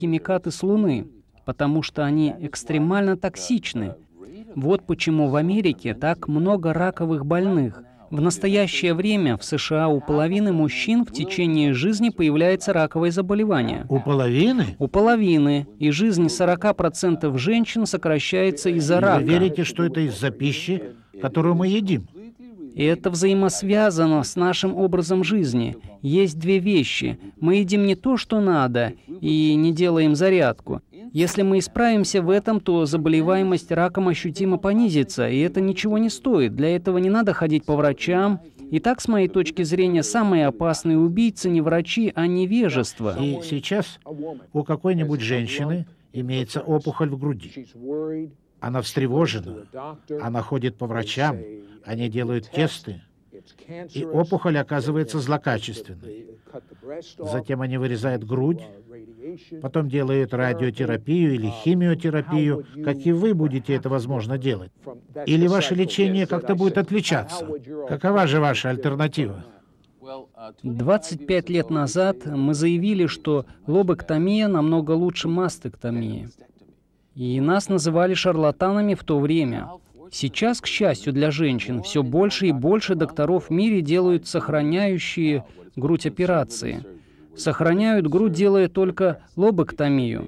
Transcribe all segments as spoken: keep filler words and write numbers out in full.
химикаты с Луны, потому что они экстремально токсичны. Вот почему в Америке так много раковых больных. В настоящее время в США у половины мужчин в течение жизни появляется раковое заболевание. У половины? У половины. И жизнь сорока процентов женщин сокращается из-за И рака. вы верите, что это из-за пищи, которую мы едим? И это взаимосвязано с нашим образом жизни. Есть две вещи. Мы едим не то, что надо, и не делаем зарядку. Если мы исправимся в этом, то заболеваемость раком ощутимо понизится, и это ничего не стоит. Для этого не надо ходить по врачам. И так, с моей точки зрения, самые опасные убийцы не врачи, а невежество. И сейчас у какой-нибудь женщины имеется опухоль в груди. Она встревожена, она ходит по врачам, они делают тесты, и опухоль оказывается злокачественной. Затем они вырезают грудь, потом делают радиотерапию или химиотерапию, как и вы будете это, возможно, делать. Или ваше лечение как-то будет отличаться. Какова же ваша альтернатива? двадцать пять лет назад мы заявили, что лобэктомия намного лучше мастектомии. И нас называли шарлатанами в то время. Сейчас, к счастью для женщин, все больше и больше докторов в мире делают сохраняющие грудь операции. Сохраняют грудь, делая только лобэктомию.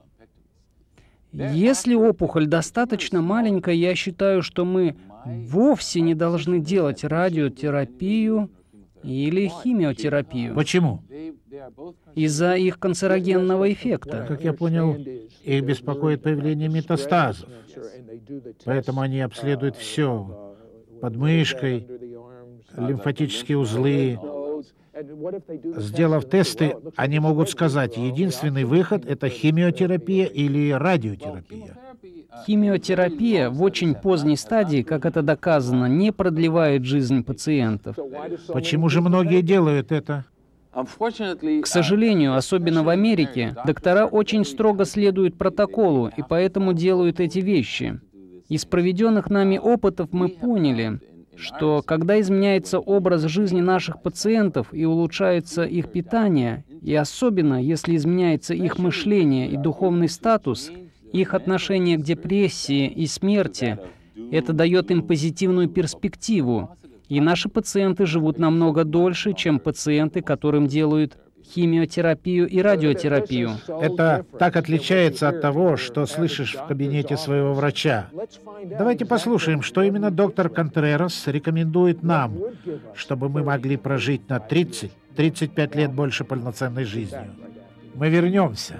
Если опухоль достаточно маленькая, я считаю, что мы вовсе не должны делать радиотерапию или химиотерапию. Почему? Из-за их канцерогенного эффекта. Как я понял, их беспокоит появление метастазов. Поэтому они обследуют все. Подмышкой, лимфатические узлы. Сделав тесты, они могут сказать, единственный выход – это химиотерапия или радиотерапия. Химиотерапия в очень поздней стадии, как это доказано, не продлевает жизнь пациентов. Почему же многие делают это? К сожалению, особенно в Америке, доктора очень строго следуют протоколу и поэтому делают эти вещи. Из проведенных нами опытов мы поняли, что когда изменяется образ жизни наших пациентов и улучшается их питание, и особенно если изменяется их мышление и духовный статус, их отношение к депрессии и смерти, это дает им позитивную перспективу. И наши пациенты живут намного дольше, чем пациенты, которым делают химиотерапию и радиотерапию. Это так отличается от того, что слышишь в кабинете своего врача. Давайте послушаем, что именно доктор Контрерас рекомендует нам, чтобы мы могли прожить на тридцать-тридцать пять лет больше полноценной жизнью. Мы вернемся.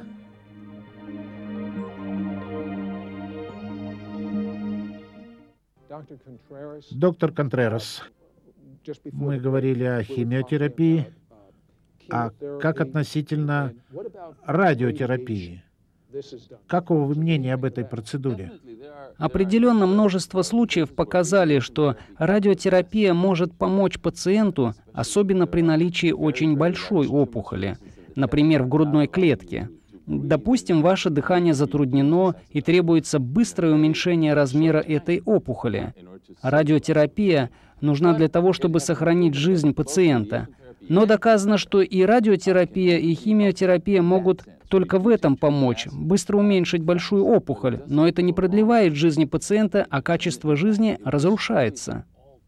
Доктор Контрерас, мы говорили о химиотерапии, а как относительно радиотерапии? Какого вы мнения об этой процедуре? Определенно, множество случаев показали, что радиотерапия может помочь пациенту, особенно при наличии очень большой опухоли, например, в грудной клетке. Допустим, ваше дыхание затруднено и требуется быстрое уменьшение размера этой опухоли. Радиотерапия нужна для того, чтобы сохранить жизнь пациента. Но доказано, что и радиотерапия, и химиотерапия могут только в этом помочь, быстро уменьшить большую опухоль, но это не продлевает жизни пациента, а качество жизни разрушается.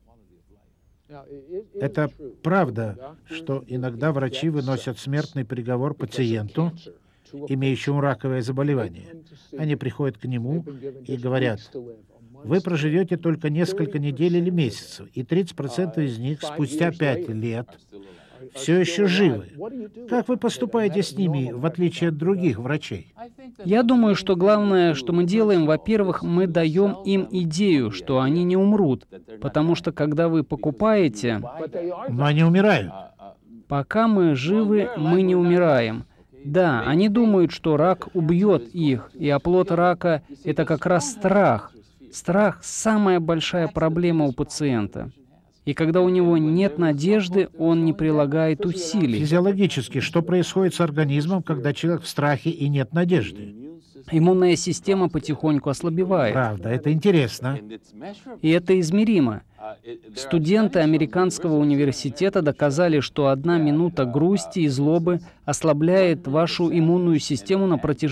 Это правда, что иногда врачи выносят смертный приговор пациенту, имеющему раковое заболевание. Они приходят к нему и говорят: вы проживете только несколько недель или месяцев, и тридцать процентов из них спустя пять лет все еще живы. Как вы поступаете с ними, в отличие от других врачей? Я думаю, что главное, что мы делаем, во-первых, мы даем им идею, что они не умрут, потому что когда вы покупаете... Но они умирают. Пока мы живы, мы не умираем. Да, они думают, что рак убьет их, и оплот рака — это как раз страх. Страх — самая большая проблема у пациента. И когда у него нет надежды, он не прилагает усилий. Физиологически, что происходит с организмом, когда человек в страхе и нет надежды? иммунная система потихоньку ослабевает. Правда, это интересно. И это измеримо. Студенты американского университета доказали, что одна минута грусти и злобы ослабляет вашу иммунную систему на протяжении